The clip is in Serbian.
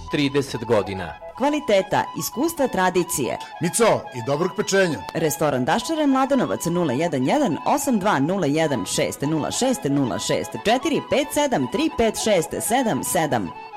30 godina. Kvaliteta, iskustva, tradicije. Mico i dobrog pečenja. Restoran Daščara Mladenovac 011 8201 606 06 06 457 356 77.